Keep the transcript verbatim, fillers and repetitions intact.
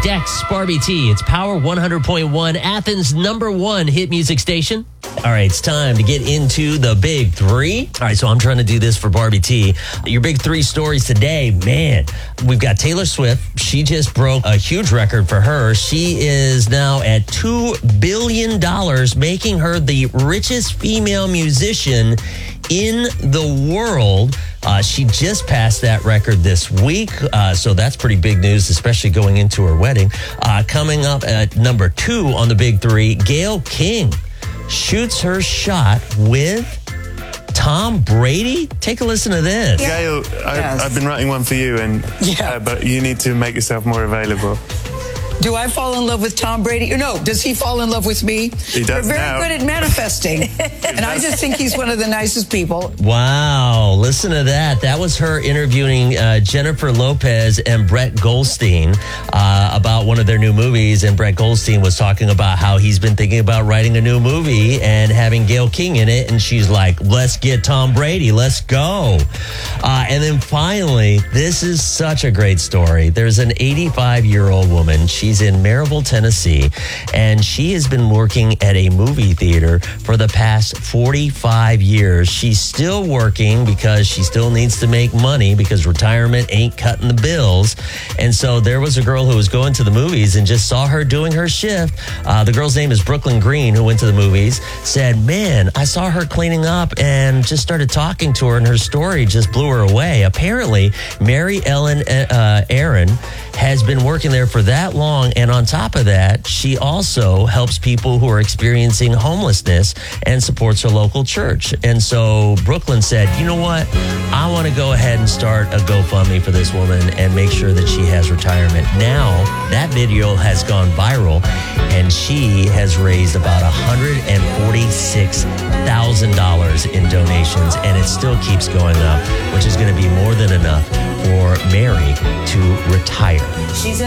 Dex, Barbie T. It's Power one hundred point one, Athens' number one hit music station. All right, it's time to get into the big three. All right, so I'm trying to do this for Barbie T. Your big three stories today, man. We've got Taylor Swift. She just broke a huge record for her. She is now at two billion dollars, making her the richest female musician in the world. Uh, she just passed that record this week, uh, so that's pretty big news, especially going into her wedding. Uh, coming up at number two on the big three, Gayle King shoots her shot with Tom Brady. Take a listen to this. Gayle, I, Yes. I've been writing one for you, and Yeah. uh, but you need to make yourself more available. Do I fall in love with Tom Brady? No, does he fall in love with me? He does We're very now. good at manifesting. And I just think he's one of the nicest people. Wow, listen to that. That was her interviewing uh, Jennifer Lopez and Brett Goldstein uh, about one of their new movies. And Brett Goldstein was talking about how he's been thinking about writing a new movie and having Gayle King in it. And she's like, let's get Tom Brady. Let's go. Uh, and then finally, this is such a great story. There's an eighty-five-year-old woman. She's in Maryville, Tennessee, and she has been working at a movie theater for the past forty-five years. She's still working because she still needs to make money because retirement ain't cutting the bills. And so there was a girl who was going to the movies and just saw her doing her shift. Uh, the girl's name is Brooklyn Green, who went to the movies, said, man, I saw her cleaning up and just started talking to her, and her story just blew her away. Apparently, Mary Ellen uh, Aaron has been working there for that long, and on top of that, she also helps people who are experiencing homelessness and supports her local church. And so Brooklyn said, you know what? I want to go ahead and start a GoFundMe for this woman and make sure that she has retirement. Now, that video has gone viral, and she has raised about one hundred forty-six thousand dollars in donations, and it still keeps going up, which is going to be more than enough for Mary to retire. She's